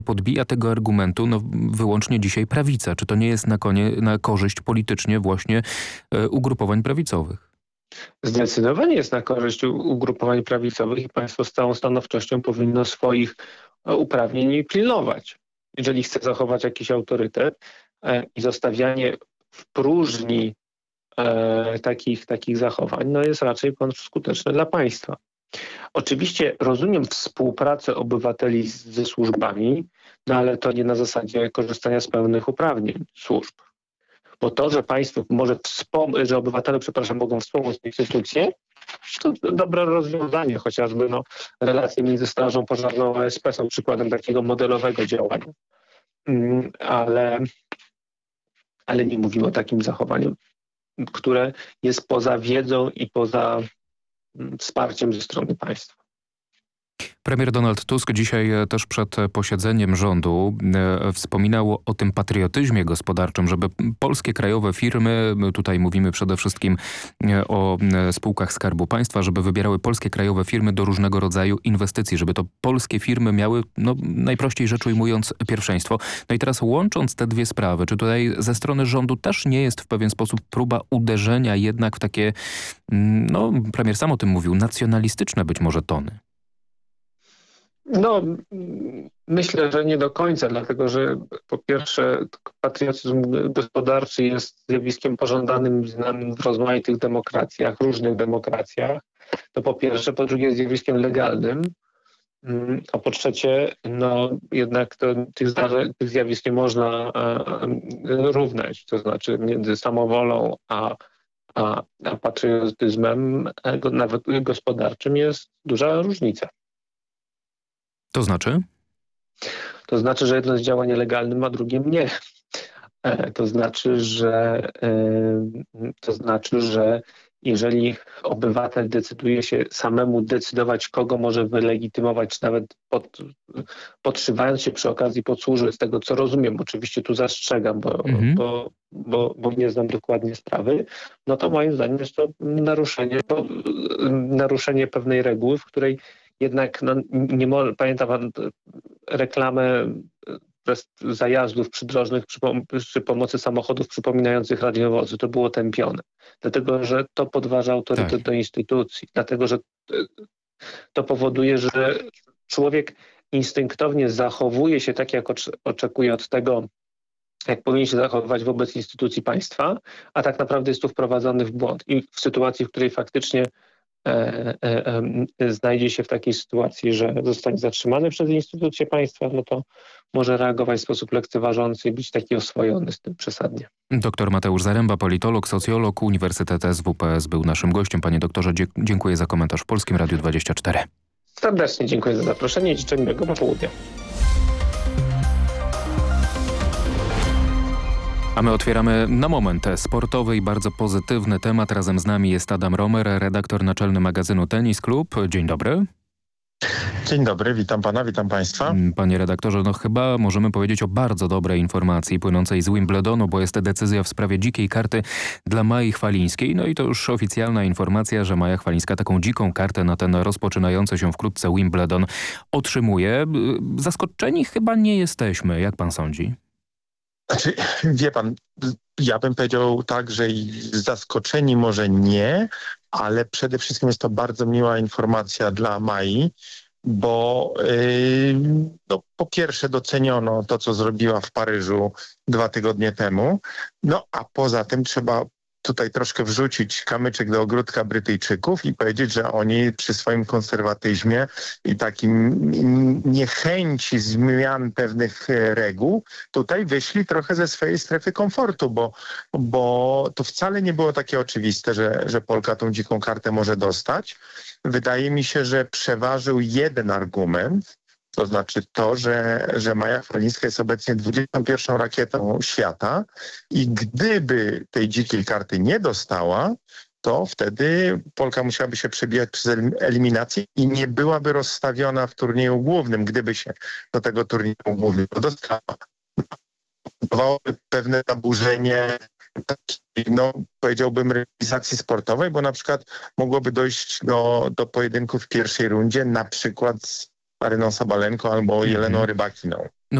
podbija tego argumentu wyłącznie dzisiaj prawica. Czy to nie jest na korzyść politycznie właśnie ugrupowań prawicowych? Zdecydowanie jest na korzyść ugrupowań prawicowych i państwo z całą stanowczością powinno swoich uprawnień pilnować. Jeżeli chce zachować jakiś autorytet i zostawianie w próżni takich zachowań, no jest raczej kontrskuteczne dla państwa. Oczywiście rozumiem współpracę obywateli ze służbami, no ale to nie na zasadzie korzystania z pełnych uprawnień służb. Bo to, że państwo może że obywatele, mogą wspomóc instytucje, to dobre rozwiązanie, chociażby relacje między Strażą Pożarną a OSP są przykładem takiego modelowego działania. Ale nie mówimy o takim zachowaniu, które jest poza wiedzą i poza wsparciem ze strony państwa. Premier Donald Tusk dzisiaj też przed posiedzeniem rządu wspominał o tym patriotyzmie gospodarczym, żeby polskie krajowe firmy, tutaj mówimy przede wszystkim o spółkach Skarbu Państwa, żeby wybierały polskie krajowe firmy do różnego rodzaju inwestycji, żeby to polskie firmy miały, najprościej rzecz ujmując, pierwszeństwo. No i teraz łącząc te dwie sprawy, czy tutaj ze strony rządu też nie jest w pewien sposób próba uderzenia jednak w takie, premier sam o tym mówił, nacjonalistyczne być może tony? Myślę, że nie do końca, dlatego że po pierwsze patriotyzm gospodarczy jest zjawiskiem pożądanym, znanym w rozmaitych demokracjach, różnych demokracjach. To po pierwsze. Po drugie jest zjawiskiem legalnym. A po trzecie, jednak tych zjawisk nie można równać. To znaczy między samowolą a patriotyzmem, nawet gospodarczym, jest duża różnica. To znaczy? To znaczy, że jedno jest działaniem legalnym, a drugie nie. To znaczy, że jeżeli obywatel decyduje się samemu decydować, kogo może wylegitymować, czy nawet podszywając się przy okazji pod służbę, z tego co rozumiem, oczywiście tu zastrzegam, bo nie znam dokładnie sprawy, no to moim zdaniem jest to naruszenie pewnej reguły, w której jednak nie może, pamiętam pan reklamę zajazdów przydrożnych przy pomocy samochodów przypominających radiowozy. To było tępione. Dlatego, że to podważa autorytet do instytucji. Dlatego, że to powoduje, że człowiek instynktownie zachowuje się tak, jak oczekuje od tego, jak powinien się zachowywać wobec instytucji państwa, a tak naprawdę jest tu wprowadzony w błąd. I w sytuacji, w której faktycznie znajdzie się w takiej sytuacji, że zostanie zatrzymany przez instytucje państwa, no to może reagować w sposób lekceważący i być taki oswojony z tym przesadnie. Doktor Mateusz Zaremba, politolog, socjolog, Uniwersytet SWPS był naszym gościem. Panie doktorze, dziękuję za komentarz w Polskim Radiu 24. Serdecznie dziękuję za zaproszenie i życzę miłego popołudnia. A my otwieramy na moment sportowy i bardzo pozytywny temat. Razem z nami jest Adam Romer, redaktor naczelny magazynu Tenis Klub. Dzień dobry. Dzień dobry, witam pana, witam państwa. Panie redaktorze, chyba możemy powiedzieć o bardzo dobrej informacji płynącej z Wimbledonu, bo jest decyzja w sprawie dzikiej karty dla Mai Chwalińskiej. No i to już oficjalna informacja, że Maja Chwalińska taką dziką kartę na ten rozpoczynający się wkrótce Wimbledon otrzymuje. Zaskoczeni chyba nie jesteśmy, jak pan sądzi? Znaczy, wie pan, ja bym powiedział tak, że zaskoczeni może nie, ale przede wszystkim jest to bardzo miła informacja dla Mai, bo po pierwsze doceniono to, co zrobiła w Paryżu 2 tygodnie temu, a poza tym trzeba tutaj troszkę wrzucić kamyczek do ogródka Brytyjczyków i powiedzieć, że oni przy swoim konserwatyzmie i takim niechęci zmian pewnych reguł tutaj wyszli trochę ze swojej strefy komfortu, bo to wcale nie było takie oczywiste, że Polka tą dziką kartę może dostać. Wydaje mi się, że przeważył jeden argument, to znaczy to, że Maja Chwalińska jest obecnie 21. rakietą świata i gdyby tej dzikiej karty nie dostała, to wtedy Polka musiałaby się przebijać przez eliminację i nie byłaby rozstawiona w turnieju głównym, gdyby się do tego turnieju głównego dostała. Powodowałoby pewne zaburzenie powiedziałbym rywalizacji sportowej, bo na przykład mogłoby dojść do pojedynków w pierwszej rundzie, na przykład Maryną Sabalenko albo Jeleną Rybakiną.